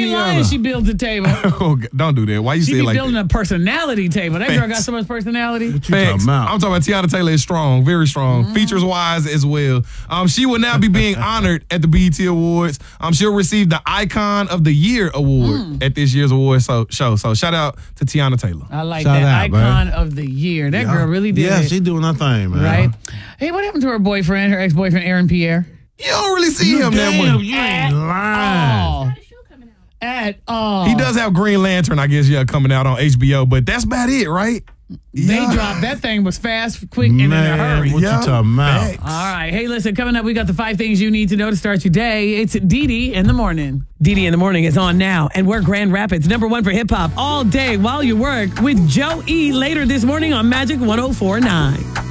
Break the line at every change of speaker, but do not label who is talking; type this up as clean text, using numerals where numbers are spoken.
lying. She builds a table.
Oh, don't do that. Why you
She
say it
be
like
building
that?
a personality table. That girl got
Facts.
so much personality.
What you talking about?
I'm talking about Tiana Taylor is strong, very strong, features-wise as well. She will now be being honored at the BET Awards. She'll receive the Icon of the Year award at this year's award show. So shout out to Tiana Taylor.
I like
Shout
that.
out,
Icon of the Year. That girl really did
Yeah,
it.
she doing her thing, man.
Right? Hey, what happened to her boyfriend, her ex-boyfriend, Aaron Pierre?
You don't really see him that
Damn,
much.
you ain't lying.
At all.
He does have Green Lantern, I guess, coming out on HBO, but that's about it, right?
They dropped that thing was fast, quick, and in a hurry.
What you talking about?
Facts.
All right. Hey, listen, coming up, we got the 5 things you need to know to start your day. It's Dee in the morning. Dee in the morning is on now, and we're Grand Rapids, #1 for hip hop all day while you work with Joe E later this morning on Magic 104.9.